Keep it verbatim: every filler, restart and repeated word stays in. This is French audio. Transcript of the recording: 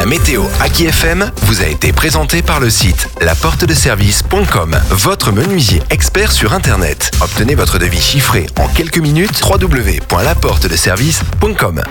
La météo Aki F M vous a été présentée par le site la porte de service point com, votre menuisier expert sur Internet. Obtenez votre devis chiffré en quelques minutes, w w w point la porte de service point com.